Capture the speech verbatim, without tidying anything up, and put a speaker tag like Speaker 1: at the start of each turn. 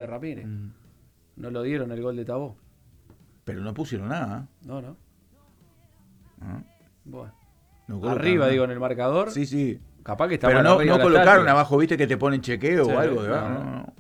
Speaker 1: Ramírez.
Speaker 2: Mm.
Speaker 1: No lo dieron el gol de Tabó.
Speaker 2: Pero no pusieron nada.
Speaker 1: No, no.
Speaker 2: ¿eh?
Speaker 1: Bueno.
Speaker 2: No colocaron
Speaker 1: Arriba,
Speaker 2: nada.
Speaker 1: digo, en el marcador.
Speaker 2: Sí, sí.
Speaker 1: Capaz que está
Speaker 2: Pero
Speaker 1: mal
Speaker 2: no,
Speaker 1: arriba
Speaker 2: no
Speaker 1: la
Speaker 2: colocaron
Speaker 1: estática.
Speaker 2: abajo, viste que te ponen chequeo
Speaker 1: Sí,
Speaker 2: o algo. De,
Speaker 1: no,
Speaker 2: no,
Speaker 1: no.
Speaker 2: no.